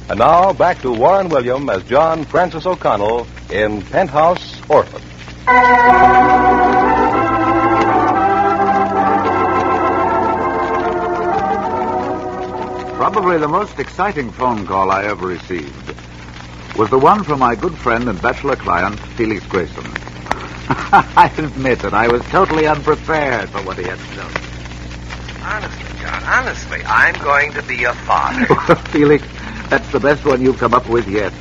And now, back to Warren William as John Francis O'Connell in Penthouse Orphan. Probably the most exciting phone call I ever received was the one from my good friend and bachelor client, Felix Grayson. I admit that I was totally unprepared for what he had to tell me. Honestly, John, I'm going to be a father. Felix, that's the best one you've come up with yet.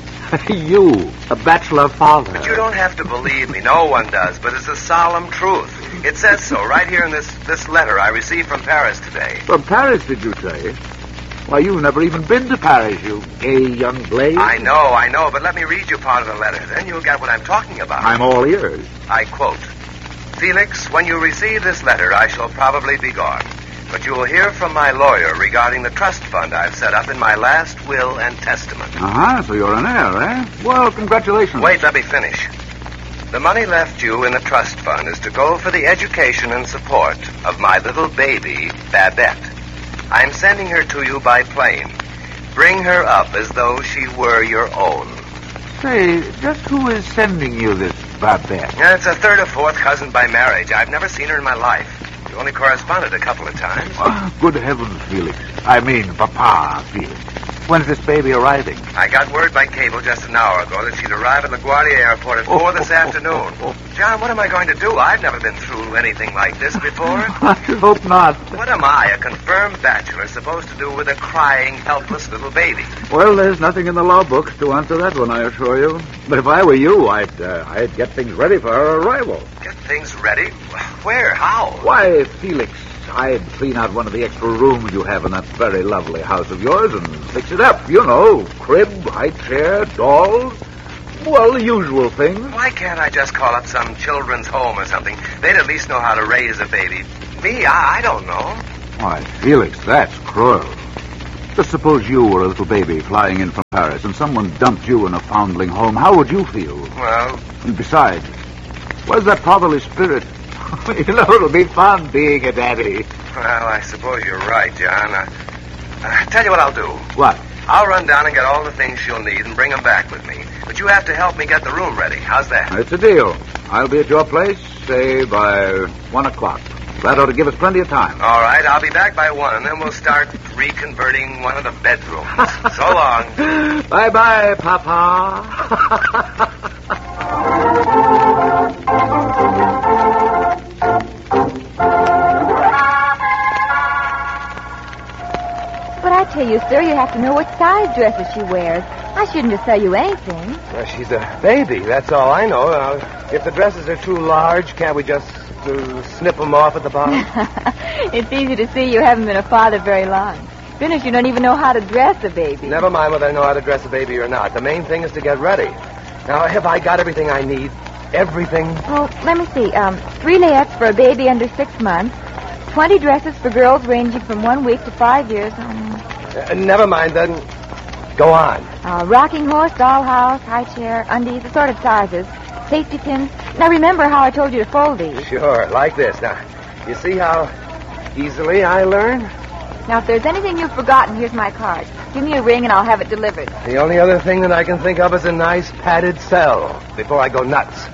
You, a bachelor father. But you don't have to believe me. No one does, but it's a solemn truth. It says so right here in this letter I received from Paris today. From Paris, did you say? Why, you've never even been to Paris, you gay young blade. I know, but let me read you part of the letter. Then you'll get what I'm talking about. I'm all ears. I quote, Felix, when you receive this letter, I shall probably be gone. But you will hear from my lawyer regarding the trust fund I've set up in my last will and testament. So you're an heir, eh? Well, congratulations. Wait, let me finish. The money left you in the trust fund is to go for the education and support of my little baby, Babette. I'm sending her to you by plane. Bring her up as though she were your own. Say, just who is sending you this Babette? It's a third or fourth cousin by marriage. I've never seen her in my life. We only corresponded a couple of times. Good heavens, Felix. I mean, Papa, Felix. When's this baby arriving? I got word by cable just an hour ago that she'd arrive at LaGuardia Airport at 4 this afternoon. John, what am I going to do? I've never been through anything like this before. I hope not. What am I, a confirmed bachelor, supposed to do with a crying, helpless little baby? Well, there's nothing in the law books to answer that one, I assure you. But if I were you, I'd get things ready for her arrival. Get things ready? Where? How? Why, Felix, I'd clean out one of the extra rooms you have in that very lovely house of yours and fix it up. You know, crib, high chair, dolls. Well, the usual things. Why can't I just call up some children's home or something? They'd at least know how to raise a baby. Me, I don't know. Why, Felix, that's cruel. Just suppose you were a little baby flying in from Paris and someone dumped you in a foundling home. How would you feel? Well... And besides, where's that fatherly spirit? You know, it'll be fun being a daddy. Well, I suppose you're right, John. Tell you what I'll do. What? I'll run down and get all the things she'll need and bring them back with me. But you have to help me get the room ready. How's that? It's a deal. I'll be at your place, say, by 1 o'clock. That ought to give us plenty of time. All right, I'll be back by 1, and then we'll start reconverting one of the bedrooms. So long. Bye-bye, Papa. But I tell you, sir, you have to know what size dresses she wears. I shouldn't just tell you anything. Well, she's a baby, that's all I know. If the dresses are too large, can't we just snip them off at the bottom? It's easy to see you haven't been a father very long. Goodness, you don't even know how to dress a baby. Never mind whether I know how to dress a baby or not. The main thing is to get ready. Now, have I got everything I need? Everything? Oh, let me see. 3 layettes for a baby under 6 months. 20 dresses for girls ranging from 1 week to 5 years. Never mind, then. Go on. Rocking horse, dollhouse, high chair, undies, assorted sizes, safety pins. Now, remember how I told you to fold these. Sure, like this. Now, you see how easily I learn? Now, if there's anything you've forgotten, here's my card. Give me a ring and I'll have it delivered. The only other thing that I can think of is a nice padded cell before I go nuts.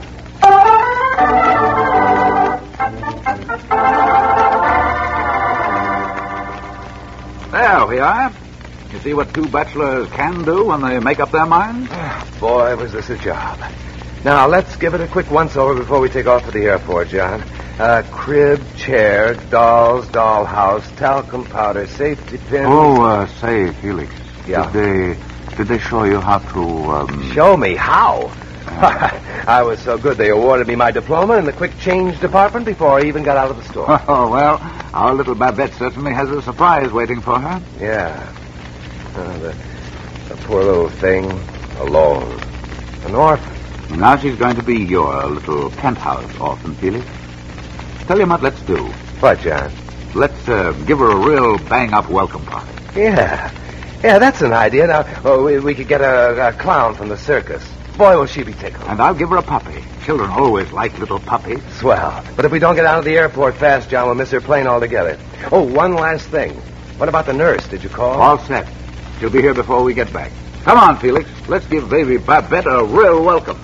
There we are. You see what 2 bachelors can do when they make up their minds? Boy, was this a job. Now, let's give it a quick once-over before we take off for the airport, John. Crib, chair, dolls, dollhouse, talcum powder, safety pins... say, Felix. Yeah? Did they show you how to, Show me how? I was so good they awarded me my diploma in the quick change department before I even got out of the store. Oh, well, our little Babette certainly has a surprise waiting for her. Yeah. The poor little thing, alone. An orphan. Now she's going to be your little penthouse orphan, Felix. Tell you what let's do. What, John? Let's give her a real bang-up welcome party. Yeah, that's an idea. Now, we could get a clown from the circus. Boy, will she be tickled. And I'll give her a puppy. Children always like little puppies. Swell. But if we don't get out of the airport fast, John, we'll miss her plane altogether. Oh, one last thing. What about the nurse? Did you call? All set. She'll be here before we get back. Come on, Felix. Let's give baby Babette a real welcome.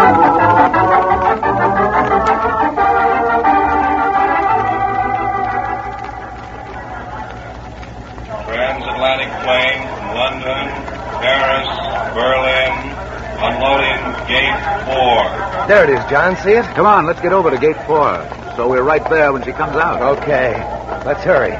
Transatlantic plane from London, Paris, Berlin, unloading Gate 4. There it is, John. See it? Come on, let's get over to Gate 4. So we're right there when she comes out. Okay. Let's hurry.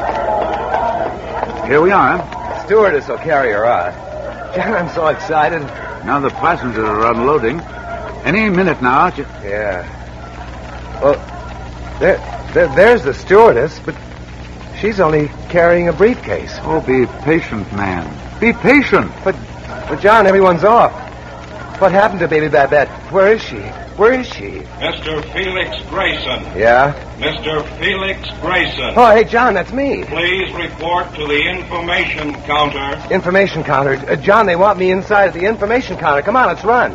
Here we are. Stewardess will carry her out. John, I'm so excited. Now the passengers are unloading. Any minute now. Yeah. Well, there's the stewardess, but she's only carrying a briefcase. Oh, be patient, man. Be patient. But John, everyone's off. What happened to baby Babette? Where is she? Where is she? Mr. Felix Grayson. Yeah? Mr. Felix Grayson. Oh, hey, John, that's me. Please report to the information counter. Information counter. John, they want me inside at the information counter. Come on, let's run.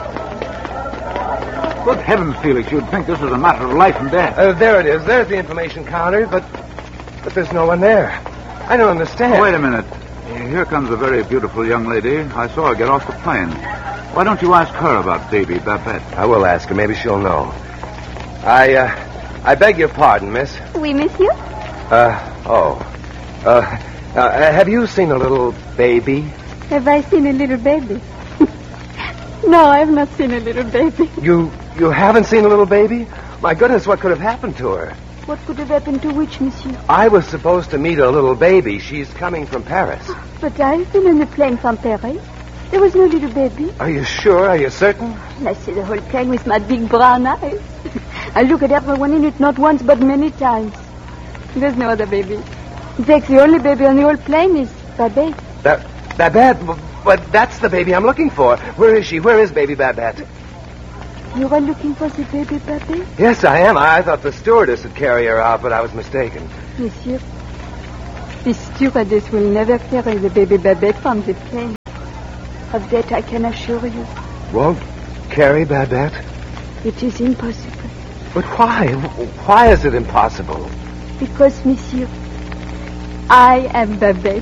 Good heavens, Felix, you'd think this was a matter of life and death. There it is. There's the information counter, but there's no one there. I don't understand. Oh, wait a minute. Here comes a very beautiful young lady. I saw her get off the plane. Why don't you ask her about baby Babette? I will ask her. Maybe she'll know. I beg your pardon, miss. Oui, monsieur? Have you seen a little baby? Have I seen a little baby? No, I have not seen a little baby. You haven't seen a little baby? My goodness, what could have happened to her? What could have happened to which, monsieur? I was supposed to meet a little baby. She's coming from Paris. But I've been on the plane from Paris. There was no little baby. Are you sure? Are you certain? I see the whole plane with my big brown eyes. I look at everyone in it not once but many times. There's no other baby. In fact, the only baby on the whole plane is Babette. Babette? But that's the baby I'm looking for. Where is she? Where is baby Babette? You are looking for the baby Babette? Yes, I am. I thought the stewardess would carry her out, but I was mistaken. Monsieur, the stewardess will never carry the baby Babette from the plane. Of that I can assure you. Won't carry Babette? It is impossible. But why? Why is it impossible? Because, monsieur, I am Babette.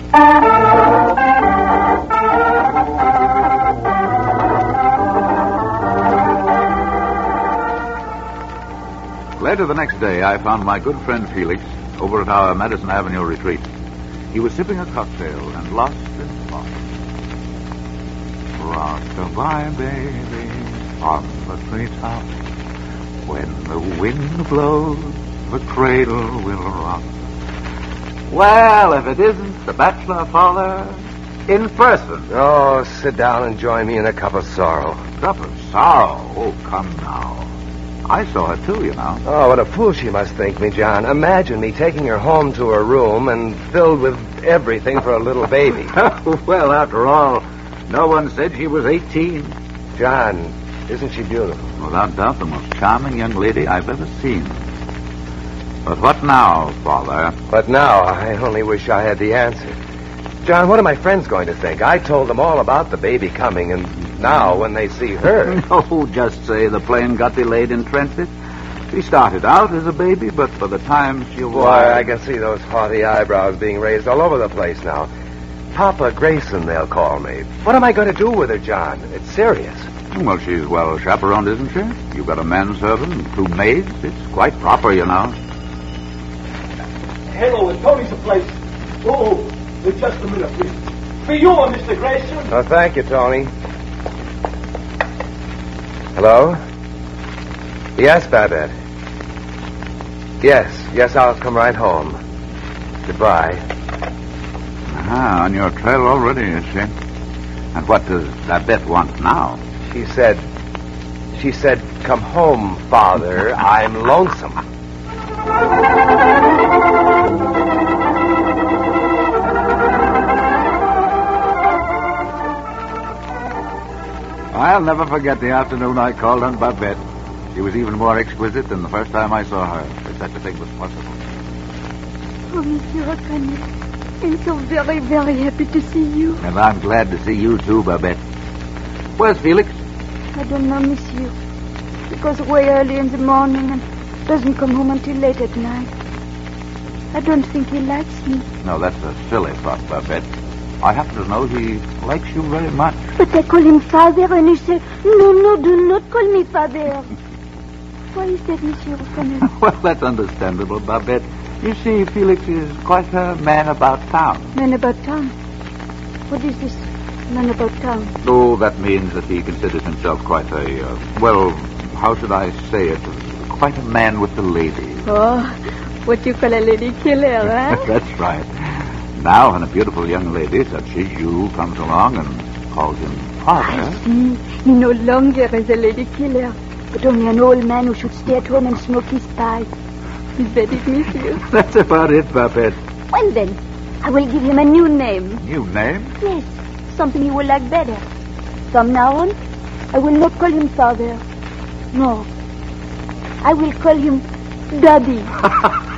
Later the next day, I found my good friend Felix over at our Madison Avenue retreat. He was sipping a cocktail and lost in thought. Rock-a-bye, baby, on the treetop. When the wind blows, the cradle will rock. Well, if it isn't the bachelor father in person. Oh, sit down and join me in a cup of sorrow. Cup of sorrow? Oh, come now. I saw her, too, you know. Oh, what a fool she must think me, John. Imagine me taking her home to her room and filled with everything for a little baby. Well, after all, no one said she was 18. John, isn't she beautiful? Without doubt, the most charming young lady I've ever seen. But what now, Father? But now, I only wish I had the answer. John, what are my friends going to think? I told them all about the baby coming, and now when they see her... No, just say the plane got delayed in transit. She started out as a baby, but by the time she arrived... Why, I can see those haughty eyebrows being raised all over the place now. Papa Grayson, they'll call me. What am I going to do with her, John? It's serious. Well, she's well chaperoned, isn't she? You've got a manservant and 2 maids. It's quite proper, you know. Hello, Tony's the place. Oh, just a minute, please. For you, Mr. Grayson. Oh, thank you, Tony. Hello? Yes, Babette. Yes, I'll come right home. Goodbye. On your trail already, is she? And what does Babette want now? She said, come home, Father. I'm lonesome. I'll never forget the afternoon I called on Babette. She was even more exquisite than the first time I saw her, if such a thing was possible. Oh, Monsieur O'Connor, I'm so very, very happy to see you. And I'm glad to see you too, Babette. Where's Felix? I don't know, Monsieur. He goes away early in the morning and doesn't come home until late at night. I don't think he likes me. No, that's a silly thought, Babette. I happen to know he likes you very much. But I call him father, and he said, no, do not call me father. Why is that, Monsieur O'Connell? Well, that's understandable, Babette. You see, Felix is quite a man about town. Man about town? What is this man about town? Oh, that means that he considers himself quite a, how should I say it? Quite a man with the ladies. Oh, what you call a lady killer, eh? That's right. Now, when a beautiful young lady such as you comes along and calls him father... I see. He no longer is a lady killer, but only an old man who should stay at home and smoke his pipe. Is that it, monsieur? That's about it, Babette. Well, then, I will give him a new name. New name? Yes, something he will like better. From now on, I will not call him father. No, I will call him Daddy.